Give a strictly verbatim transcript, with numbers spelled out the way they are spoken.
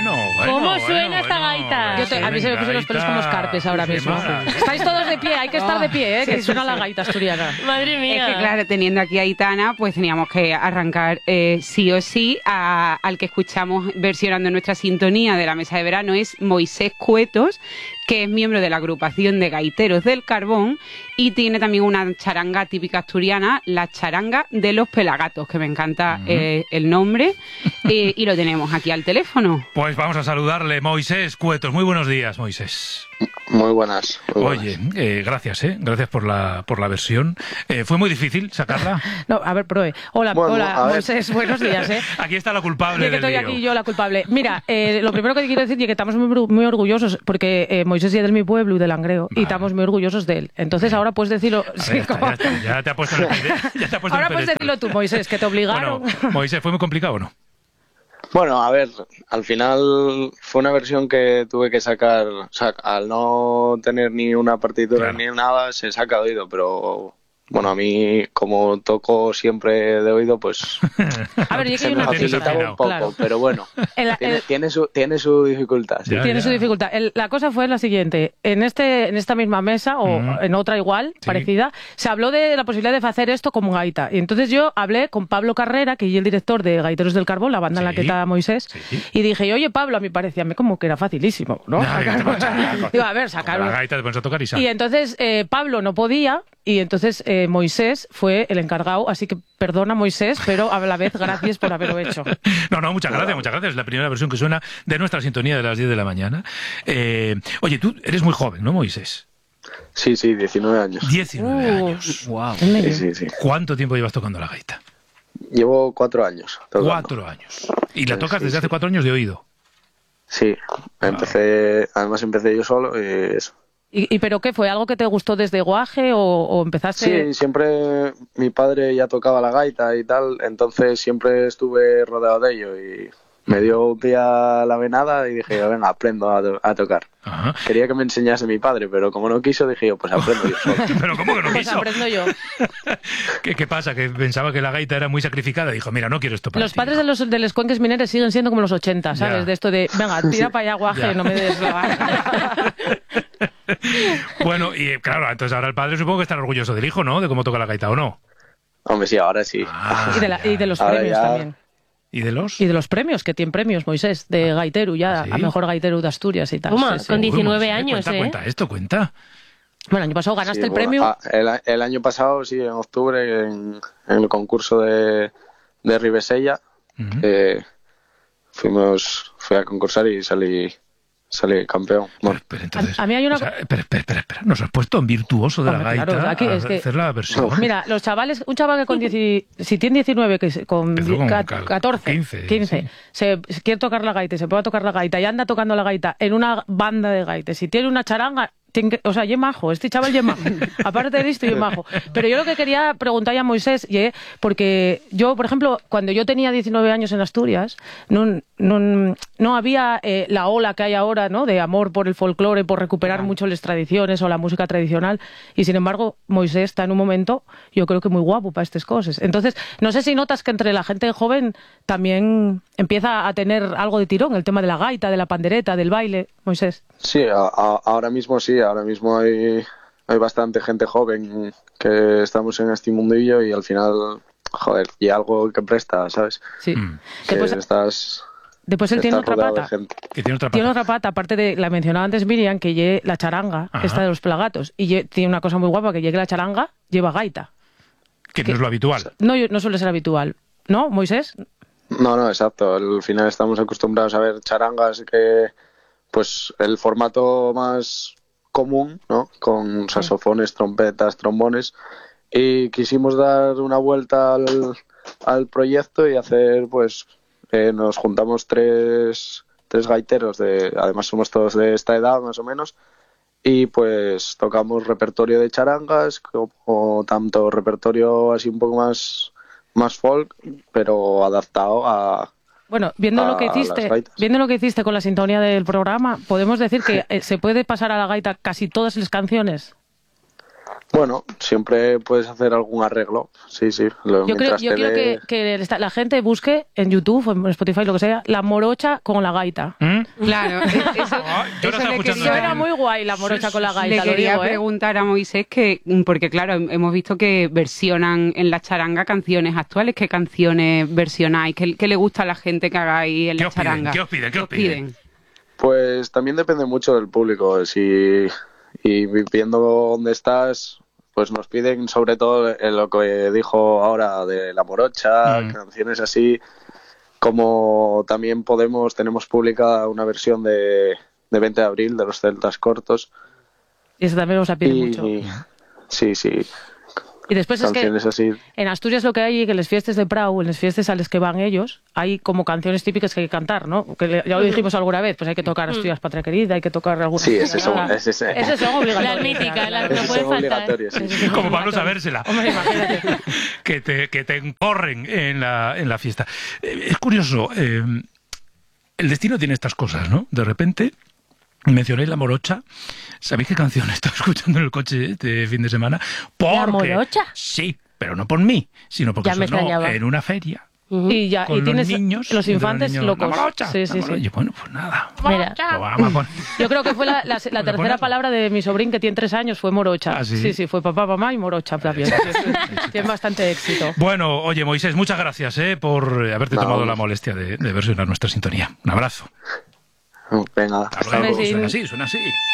bueno, bueno. ¿Cómo bueno, suena bueno, esta bueno, gaita? Yo te, a mí se me pusieron los pelos como escarpes ahora mismo. Estáis todos de pie, hay que estar de pie, ¿eh? Que suena la gaita asturiana. Madre mía. Es que claro, teniendo aquí a Aitana, pues teníamos que arrancar eh, sí o sí a, al que escuchamos versionando nuestra sintonía de la mesa de verano, es Moisés Cuetos, que es miembro de la agrupación de Gaiteros del Carbón y tiene también una charanga típica asturiana, la charanga de los Pelagatos, que me encanta uh-huh. eh, el nombre, eh, y lo tenemos aquí al teléfono. Pues vamos a saludarle, Moisés Cuetos. Muy buenos días, Moisés. Muy buenas. Muy buenas. Oye, eh, gracias, ¿eh? Gracias por la por la versión. Eh, ¿Fue muy difícil sacarla? No, a ver, Proe. Hola, bueno, hola, Moisés, buenos días, ¿eh? Aquí está la culpable y que del estoy lío. aquí yo la culpable. Mira, eh, lo primero que te quiero decir es que estamos muy, muy orgullosos, porque eh, Moisés es de mi pueblo y de Langreo, vale. y estamos muy orgullosos de él. Entonces bien. Ahora puedes decirlo... Sí, está, como... ya, está, ya te ha puesto en el ya te ha puesto Ahora en puedes decirlo tú, Moisés, que te obligaron. Bueno, Moisés, ¿fue muy complicado o no? Bueno, a ver, al final fue una versión que tuve que sacar, o sea, al no tener ni una partitura claro. ni nada, se saca de oído, pero bueno, a mí como toco siempre de oído, pues a ver, se me facilitaba un poco, claro. pero bueno, el, tiene, el... tiene, su, tiene su dificultad. ¿Sí? Ya, tiene ya. su dificultad. El, la cosa fue la siguiente, en este en esta misma mesa, o mm. en otra igual, sí. parecida, se habló de la posibilidad de hacer esto como gaita, y entonces yo hablé con Pablo Carrera, que es el director de Gaiteros del Carbón, la banda sí. en la que está Moisés, sí. y dije, oye Pablo, a mí parecía como que era facilísimo, ¿no? no Digo, a ver, sacar la gaita te pones a tocar y sale. Y entonces eh, Pablo no podía, y entonces eh, Moisés fue el encargado, así que perdona Moisés, pero a la vez gracias por haberlo hecho. No, no, muchas gracias, muchas gracias. Es la primera versión que suena de nuestra sintonía de las diez de la mañana. Eh, oye, tú eres muy joven, ¿no, Moisés? Sí, sí, diecinueve años. diecinueve uh, años. Wow. Sí, sí, sí. ¿Cuánto tiempo llevas tocando la gaita? Llevo cuatro años. Tocando. Cuatro años. ¿Y la tocas sí, desde sí. hace cuatro años de oído? Sí, empecé, además empecé yo solo y eso. ¿Y, ¿Y pero qué fue? ¿Algo que te gustó desde guaje o, o empezaste...? Sí, siempre mi padre ya tocaba la gaita y tal, entonces siempre estuve rodeado de ello y me dio un día la venada y dije, venga, aprendo a, to a tocar. Ajá. Quería que me enseñase mi padre, pero como no quiso, dije yo, pues aprendo yo solo. ¿Pero cómo que no pues quiso? aprendo yo. ¿Qué, ¿Qué pasa? Que pensaba que la gaita era muy sacrificada y dijo, mira, no quiero esto para Los ti. padres de los, de los cuenques mineros siguen siendo como los ochenta, ¿sabes? Ya. De esto de, venga, tira para allá guaje, Ya. no me des la vaina. Bueno, y claro, entonces ahora el padre supongo que estará orgulloso del hijo, ¿no? De cómo toca la gaita, ¿o no? Hombre, sí, ahora sí. Ah, y, de la, y de los ahora premios ya... también. ¿Y de los? Y de los premios, que tiene premios, Moisés, de Gaiteru, ya, ¿Sí? a mejor Gaiteru de Asturias y tal. Toma, sí, sí. con diecinueve Uy, años, cuenta, ¿eh? Cuenta esto, cuenta. Bueno, el año pasado ganaste Sí, el bueno, premio. ah, el, el año pasado, sí, en octubre, en, en el concurso de, de Ribesella, Uh-huh. eh, fuimos, fui a concursar y salí, salí campeón. Bueno, Pero, pero entonces, a, a mí hay una... o sea, espera, espera, espera, espera. Nos has puesto en virtuoso de Hombre, la gaita claro, aquí a es que- hacer la versión. Mira, los chavales, un chaval que con dieci, si tiene diecinueve, que se- con, Empezó con ca- cal- catorce, quince, quince, sí. se, se quiere tocar la gaita y se puede tocar la gaita y anda tocando la gaita en una banda de gaites, si tiene una charanga, tiene que- o sea, ye majo, este chaval ye majo, aparte de esto ye majo. Pero yo lo que quería preguntar a Moisés, ye, porque yo, por ejemplo, cuando yo tenía diecinueve años en Asturias, no, no, no había eh, la ola que hay ahora, ¿no?, de amor por el folclore, por recuperar Claro. mucho las tradiciones o la música tradicional, y sin embargo Moisés está en un momento, yo creo que muy guapo para estas cosas. Entonces, no sé si notas que entre la gente joven también empieza a tener algo de tirón, el tema de la gaita, de la pandereta, del baile, Moisés. sí, a, a, ahora mismo sí, ahora mismo hay, hay bastante gente joven que estamos en este mundillo y al final, joder, y algo que presta, ¿sabes? Sí. Mm. Que Después, estás, después él tiene estás otra rodeado de pata. gente. Que tiene otra Tiene pata. otra pata, aparte de la mencionaba antes Miriam, que lleve la charanga, Ajá. esta de los pelagatos, y lle- tiene una cosa muy guapa, que llegue la charanga, lleva gaita. Que no es lo habitual. No, yo- no suele ser habitual. ¿No, Moisés? No, no, exacto. Al final estamos acostumbrados a ver charangas que, pues, el formato más común, ¿no? Con saxofones, trompetas, trombones. Y quisimos dar una vuelta al, al proyecto y hacer, pues, eh, nos juntamos tres, tres gaiteros, de, además somos todos de esta edad, más o menos, y pues tocamos repertorio de charangas, como tanto repertorio así un poco más, más folk, pero adaptado a... Bueno, viendo lo que a las hiciste, gaitas. viendo lo que hiciste con la sintonía del programa, podemos decir que eh, se puede pasar a la gaita casi todas las canciones. Bueno, siempre puedes hacer algún arreglo, sí, sí. Lo, Yo, creo, mientras yo te quiero dé- que, que esta- la gente busque en YouTube o en Spotify, lo que sea, la morocha con la gaita. ¿Mm? Claro, e- eso, Ah, yo eso la estaba le escuchando Eso quería- era muy guay, la morocha Sí, con la sí, sí. gaita, Le lo quería digo, ¿eh? preguntar a Moisés que, porque claro, hemos visto que versionan en la charanga canciones actuales. ¿Qué canciones versionáis? ¿Qué, qué le gusta a la gente que hagáis en ¿Qué la os piden? charanga? ¿Qué os piden? ¿Qué os piden? Pues también depende mucho del público. Si, y viendo dónde estás, pues nos piden sobre todo en lo que dijo ahora de la morocha, Mm. canciones así, como también podemos, tenemos publicada una versión de, de veinte de abril de los Celtas Cortos. Y eso también nos ha pedido Y, mucho. sí, sí, Y después es que canciones así. en Asturias lo que hay, que en las fiestas de Prau, en las fiestas a las que van ellos, hay como canciones típicas que hay que cantar, ¿no? Que le- ya lo dijimos alguna vez, pues hay que tocar Asturias Patria Querida, hay que tocar alguna. Sí, ese son, Ah, ese, ese, Esas son obligatorias. Las míticas, las que no esos pueden son faltar. obligatorios, sí, Esas sí. son Como para no obligatorias. sabérsela. Hombre, imagínate. que te, que te encorren en la, en la fiesta. Eh, Es curioso, eh, el destino tiene estas cosas, ¿no? De repente, mencionéis la morocha. ¿Sabéis qué canción estaba escuchando en el coche este fin de semana? Porque, ¿La morocha? Sí, pero no por mí, sino porque Ya me sonó extrañaba. en una feria. Y ya, Con y tienes los niños, los entre infantes niños, locos. La morocha, Sí, la sí, morocha. sí. Y bueno, pues nada. Mira, Lo vamos a poner. Yo creo que fue la, la- la tercera ponerlo. palabra de mi sobrín, que tiene tres años, fue morocha. ¿Ah, sí? sí, sí, fue papá, mamá y morocha también. Tiene bastante éxito. Bueno, oye, Moisés, muchas gracias eh, por haberte No, tomado hombre. la molestia de, de versionar nuestra sintonía. Un abrazo. Venga, Hasta hasta luego. Besín. Suena así, suena así.